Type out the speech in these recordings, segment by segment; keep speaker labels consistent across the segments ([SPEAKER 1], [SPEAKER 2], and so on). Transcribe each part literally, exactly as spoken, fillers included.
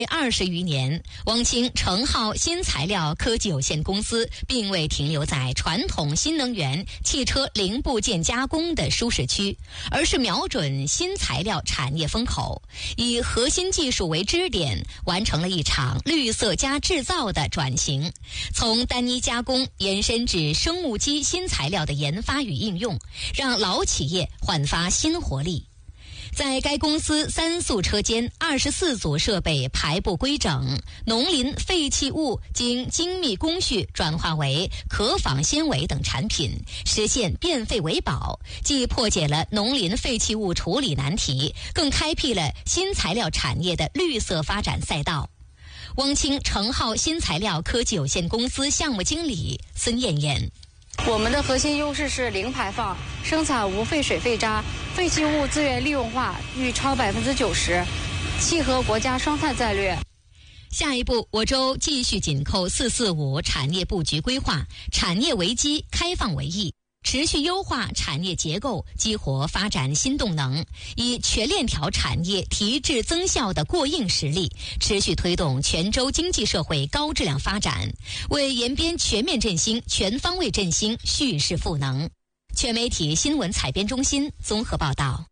[SPEAKER 1] 二十余年，汪清成浩新材料科技有限公司并未停留在传统新能源汽车零部件加工的舒适区，而是瞄准新材料产业风口，以核心技术为支点，完成了一场绿色加制造的转型，从单一加工延伸至生物基新材料的研发与应用，让老企业焕发新活力。在该公司三速车间二十四组设备排布规整，农林废弃物经精密工序转化为可纺纤维等产品，实现变废为宝，既破解了农林废弃物处理难题，更开辟了新材料产业的绿色发展赛道。汪清成浩新材料科技有限公司项目经理孙艳艳。
[SPEAKER 2] 我们的核心优势是零排放，生产无废水废渣，废弃物资源利用化逾超百分之九十，契合国家双碳战略。
[SPEAKER 1] 下一步，我州继续紧扣“四四五”产业布局规划，产业为基，开放为易，持续优化产业结构，激活发展新动能，以全链条产业提质增效的过硬实力，持续推动全州经济社会高质量发展，为延边全面振兴、全方位振兴蓄势赋能。全媒体新闻采编中心综合报道。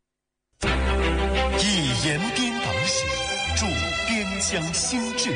[SPEAKER 3] 以延边党史铸边疆新志。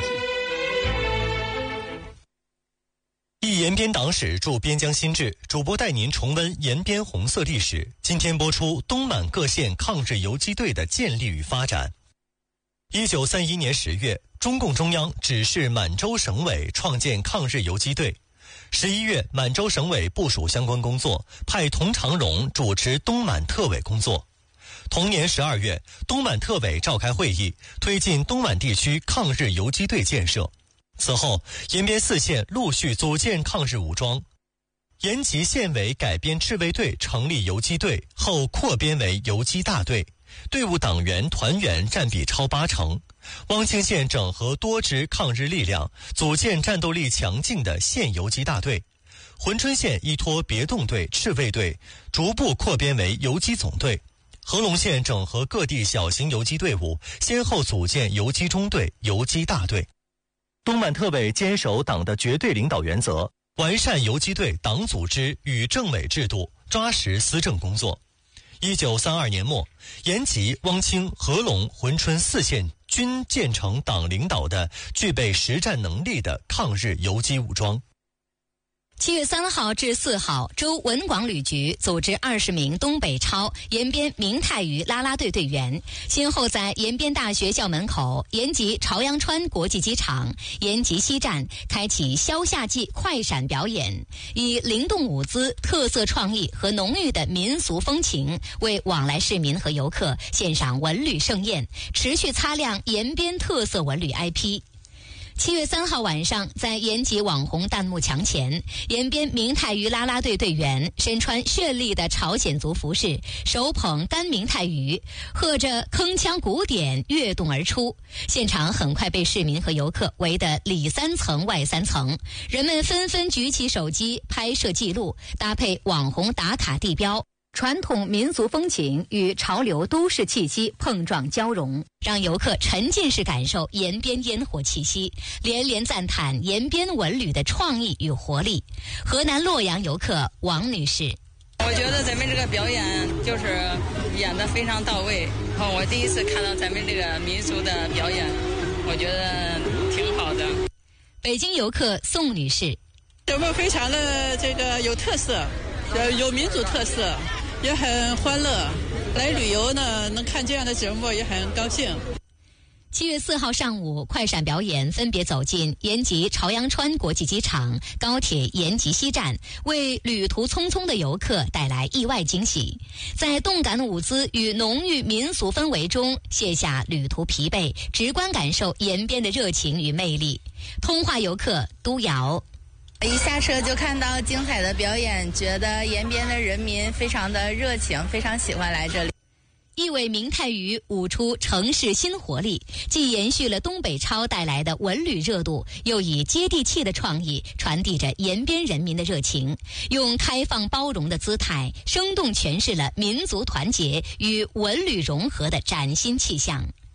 [SPEAKER 3] 忆延边党史铸边疆新志，主播带您重温延边红色历史。今天播出东满各县抗日游击队的建立与发展。一九三一年十月，中共中央指示满洲省委创建抗日游击队。十一月，满洲省委部署相关工作，派童长荣主持东满特委工作。同年十二月，东满特委召开会议，推进东满地区抗日游击队建设。此后，延边四县陆续组建抗日武装。延吉县委改编赤卫队成立游击队，后扩编为游击大队，队伍党员团员占比超八成。汪清县整合多支抗日力量，组建战斗力强劲的县游击大队。珲春县依托别动队、赤卫队，逐步扩编为游击总队。合隆县整合各地小型游击队伍，先后组建游击中队、游击大队。东满特委坚守党的绝对领导原则，完善游击队党组织与政委制度，抓实施政工作。一九三二年末，延吉、汪清、合隆、珲春四县均建成党领导的具备实战能力的抗日游击武装。
[SPEAKER 1] 七月三号至四号，州文广旅局组织二十名东北超延边明太鱼啦啦队队员，先后在延边大学校门口、延吉朝阳川国际机场、延吉西站开启消夏季快闪表演，以灵动舞姿、特色创意和浓郁的民俗风情，为往来市民和游客献上文旅盛宴，持续擦亮延边特色文旅 I P。七月三号晚上，在延吉网红弹幕墙前，延边明太鱼啦啦队队员身穿绚丽的朝鲜族服饰，手捧干明太鱼，和着铿锵鼓点跃动而出。现场很快被市民和游客围得里三层外三层，人们纷纷举起手机拍摄记录，搭配网红打卡地标，传统民俗风情与潮流都市气息碰撞交融，让游客沉浸式感受延边烟火气息，连连赞叹延边文旅的创意与活力。河南洛阳游客王女士：
[SPEAKER 4] 我觉得咱们这个表演就是演得非常到位，我第一次看到咱们这个民俗的表演，我觉得挺好的。
[SPEAKER 1] 北京游客宋女士：
[SPEAKER 5] 节目非常的这个有特色，有民族特色，也很欢乐。来旅游呢，能看这样的节目也很高兴。
[SPEAKER 1] 七月四号上午，快闪表演分别走进延吉朝阳川国际机场、高铁延吉西站，为旅途匆匆的游客带来意外惊喜。在动感舞姿与浓郁民俗氛围中，卸下旅途疲惫，直观感受延边的热情与魅力。通话游客都瑶：
[SPEAKER 6] 一下车就看到精彩的表演，觉得延边的人民非常的热情，非常喜欢来这里。
[SPEAKER 1] 一尾明太鱼舞出城市新活力，既延续了东北超带来的文旅热度，又以接地气的创意传递着延边人民的热情，用开放包容的姿态，生动诠释了民族团结与文旅融合的崭新气象。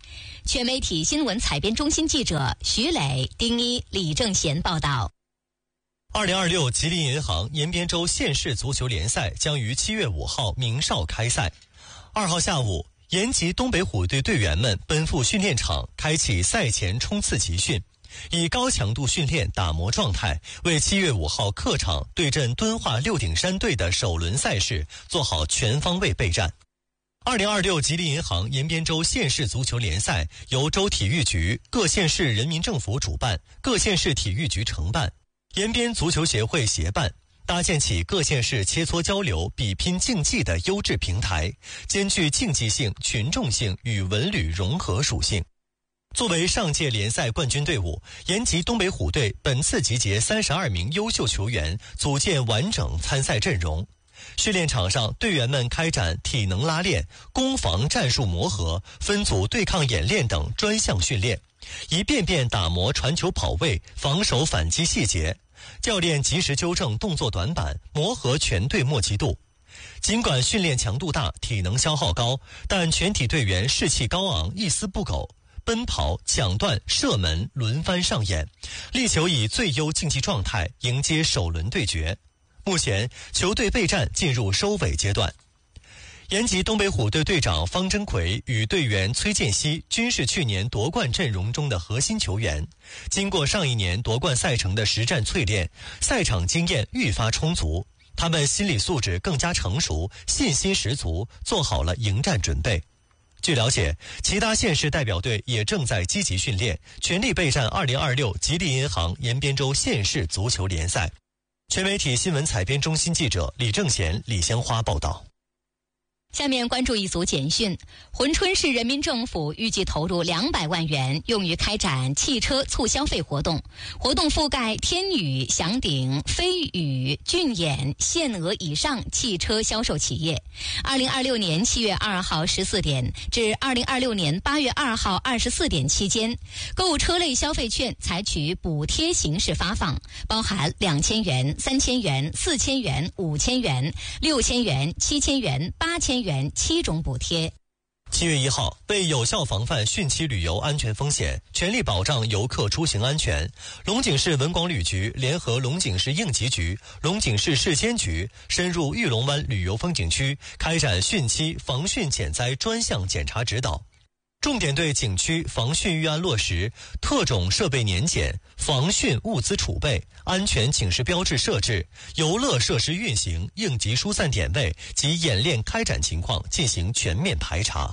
[SPEAKER 1] 全媒体新闻采编中心记者徐磊、丁一、李正贤报道。
[SPEAKER 3] 二零二六吉林银行延边州县市足球联赛将于七月五号鸣哨开赛。二号下午，延吉东北虎队队员们奔赴训练场，开启赛前冲刺集训，以高强度训练打磨状态，为七月五号客场对阵敦化六顶山队的首轮赛事做好全方位备战。二零二六吉林银行延边州县市足球联赛由州体育局、各县市人民政府主办，各县市体育局承办，延边足球协会协办，搭建起各县市切磋交流、比拼竞技的优质平台，兼具竞技性、群众性与文旅融合属性。作为上届联赛冠军队伍，延吉东北虎队本次集结三十二名优秀球员，组建完整参赛阵容。训练场上，队员们开展体能拉练、攻防战术磨合、分组对抗演练等专项训练，一遍遍打磨传球跑位、防守反击细节。教练及时纠正动作短板，磨合全队默契度。尽管训练强度大、体能消耗高，但全体队员士气高昂，一丝不苟。奔跑、抢断、射门轮番上演，力求以最优竞技状态迎接首轮对决。目前，球队备战进入收尾阶段。延吉东北虎队队长方真奎与队员崔建熙均是去年夺冠阵容中的核心球员。经过上一年夺冠赛程的实战淬炼，赛场经验愈发充足，他们心理素质更加成熟，信心十足，做好了迎战准备。据了解，其他县市代表队也正在积极训练，全力备战二零二六吉林银行延边州县市足球联赛。全媒体新闻采编中心记者李正贤、李香花报道。
[SPEAKER 1] 下面关注一组简讯。珲春市人民政府预计投入两百万元用于开展汽车促消费活动，活动覆盖天宇、祥鼎、飞宇、骏演、限额以上汽车销售企业。二零二六年七月二号十四点至二零二六年八月二号二十四点期间，购车类消费券采取补贴形式发放，包含两千元、三千元、四千元、五千元、六千元、七千元、八千元七种补贴。
[SPEAKER 3] 七月一号，为有效防范汛期旅游安全风险，全力保障游客出行安全，龙井市文广旅局联合龙井市应急局、龙井市市监局深入玉龙湾旅游风景区，开展汛期防汛减灾专项检查指导，重点对景区防汛预案落实、特种设备年检、防汛物资储备、安全警示标志设置、游乐设施运行、应急疏散点位及演练开展情况进行全面排查。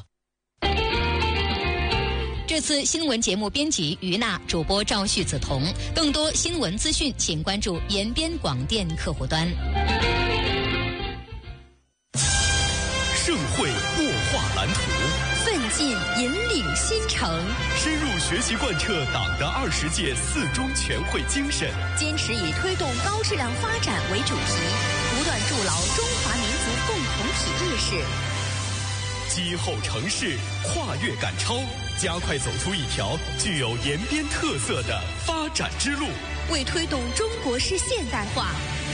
[SPEAKER 1] 这次新闻节目编辑于娜，主播赵旭子彤。更多新闻资讯，请关注延边广电客户端。
[SPEAKER 7] 盛会擘画蓝图，
[SPEAKER 8] 奋进引领新城，
[SPEAKER 7] 深入学习贯彻党的二十届四中全会精神，
[SPEAKER 8] 坚持以推动高质量发展为主题，不断筑牢中华民族共同体意识。
[SPEAKER 7] 今后城市跨越赶超，加快走出一条具有延边特色的发展之路，
[SPEAKER 8] 为推动中国式现代化